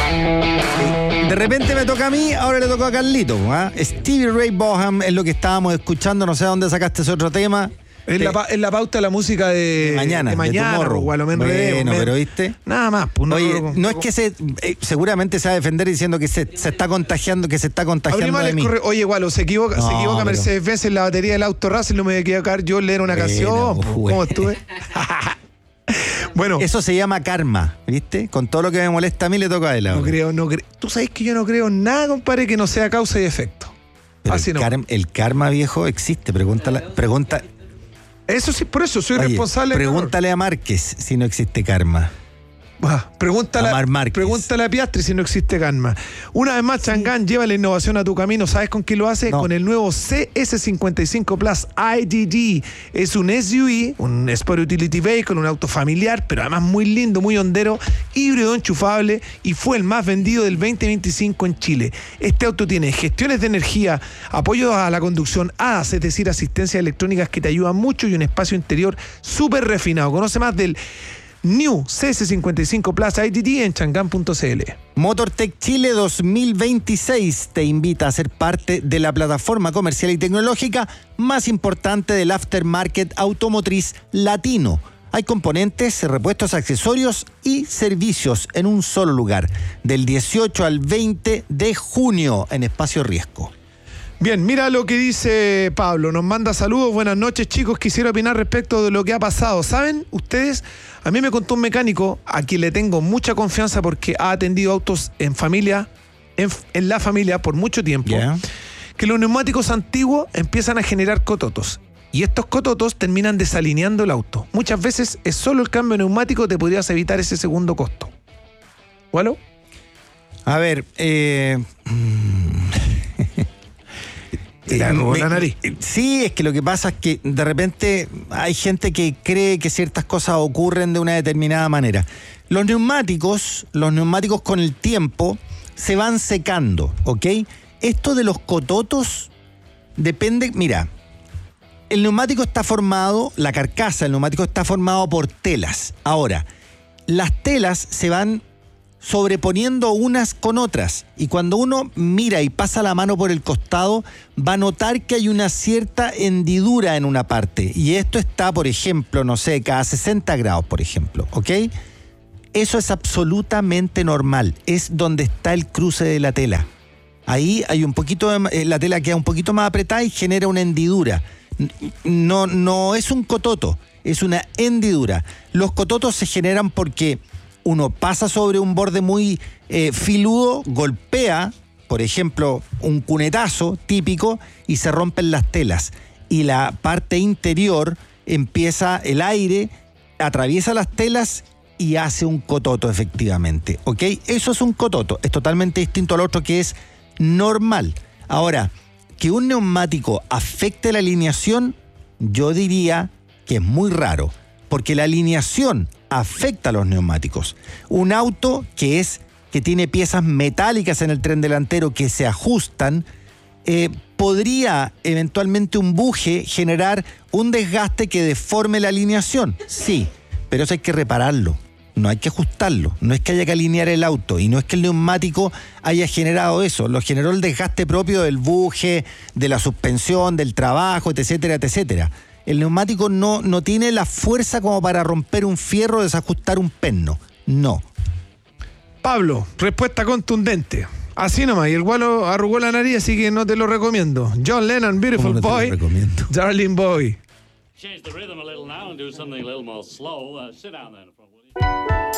De repente me toca a mí, ahora le tocó a Carlito. Stevie Ray Vaughan es lo que estábamos escuchando. No sé de dónde sacaste ese otro tema. Es la pauta de la música de mañana, de Tomorrow. Bueno, pero ¿viste? Nada más. Pues, Oye, no es que seguramente se va a defender diciendo que se está contagiando, de mí. Oye, igual, se equivoca Mercedes-Benz en la batería del auto Russell, no me voy a equivocar yo leer una canción. ¿Cómo estuve? Bueno. Eso se llama karma, ¿viste? Con todo lo que me molesta a mí le toca a él ahora. No creo. Tú sabes que yo no creo en nada, compadre, que no sea causa y efecto. Pero así el karma, viejo, existe. Pregunta. Eso sí, por eso soy responsable. Pregúntale a Márquez si no existe karma. Pregúntale a Piastri si no existe karma. Una vez más, Chang'an lleva la innovación a tu camino. ¿Sabes con qué lo hace? No. Con el nuevo CS55 Plus IDD. Es un SUV, un Sport Utility Vehicle, un auto familiar, pero además muy lindo, muy hondero, híbrido enchufable, y fue el más vendido del 2025 en Chile. Este auto tiene gestiones de energía, apoyo a la conducción, ADAS, es decir, asistencias electrónicas que te ayudan mucho, y un espacio interior súper refinado. Conoce más del New CS55 Plus IDD en chang'an.cl. MotorTech Chile 2026 te invita a ser parte de la plataforma comercial y tecnológica más importante del aftermarket automotriz latino. Hay componentes, repuestos, accesorios y servicios en un solo lugar, del 18 al 20 de junio en Espacio Riesgo. Bien, mira lo que dice Pablo. Nos manda saludos. Buenas noches, chicos. Quisiera opinar respecto de lo que ha pasado. ¿Saben ustedes? A mí me contó un mecánico a quien le tengo mucha confianza porque ha atendido autos en familia, en la familia por mucho tiempo, que los neumáticos antiguos empiezan a generar cototos. Y estos cototos terminan desalineando el auto. Muchas veces es solo el cambio neumático, te podrías evitar ese segundo costo. ¿Bueno? A ver, la nariz. Sí, es que lo que pasa es que de repente hay gente que cree que ciertas cosas ocurren de una determinada manera. Los neumáticos con el tiempo se van secando, ¿ok? Esto de los cototos depende, mira, el neumático está formado, la carcasa del neumático está formado por telas. Ahora, las telas se van sobreponiendo unas con otras, y cuando uno mira y pasa la mano por el costado va a notar que hay una cierta hendidura en una parte, y esto está, por ejemplo, no sé, cada 60 grados, por ejemplo, ¿ok? Eso es absolutamente normal, es donde está el cruce de la tela. Ahí hay un poquito de, la tela queda un poquito más apretada y genera una hendidura. No es un cototo, es una hendidura. Los cototos se generan porque uno pasa sobre un borde muy filudo, golpea, por ejemplo, un cunetazo típico, y se rompen las telas. Y la parte interior empieza, el aire atraviesa las telas y hace un cototo, efectivamente. ¿Ok? Eso es un cototo. Es totalmente distinto al otro, que es normal. Ahora, que un neumático afecte la alineación, yo diría que es muy raro, porque la alineación afecta a los neumáticos. Un auto que tiene piezas metálicas en el tren delantero que se ajustan, podría eventualmente un buje generar un desgaste que deforme la alineación. Sí, pero eso hay que repararlo, no hay que ajustarlo. No es que haya que alinear el auto, y no es que el neumático haya generado eso. Lo generó el desgaste propio del buje, de la suspensión, del trabajo, etcétera, etcétera. El neumático no tiene la fuerza como para romper un fierro o desajustar un perno. No. Pablo, respuesta contundente. Así nomás, y el gualo arrugó la nariz, así que no te lo recomiendo. John Lennon, Beautiful Boy, Darling Boy. Change the rhythm a little now and do something a little more slow. Sit down then.